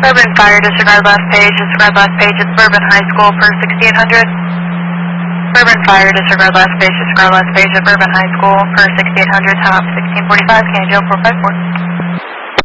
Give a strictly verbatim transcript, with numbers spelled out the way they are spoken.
Bourbon Fire, disregard last page, disregard last page, it's Bourbon High School for sixty-eight hundred. Bourbon Fire, disregard last page, disregard last page at Bourbon High School for sixty-eight hundred, top sixteen forty-five, Canjo four five four.